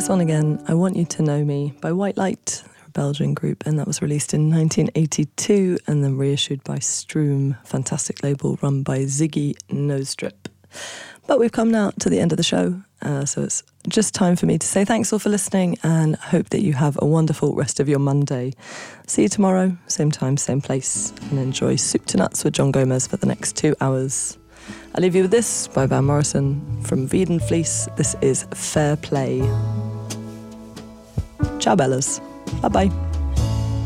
This one again, I Want You to Know Me by White Light, a Belgian group, and that was released in 1982 and then reissued by Stroom, fantastic label run by Ziggy Nostrip. But we've come now to the end of the show, so it's just time for me to say thanks all for listening and hope that you have a wonderful rest of your Monday. See you tomorrow, same time, same place, and enjoy Soup to Nuts with John Gomez for the next 2 hours. I'll leave you with this by Van Morrison from Veed & Fleece. This is Fair Play. Ciao, Bellas. Bye-bye.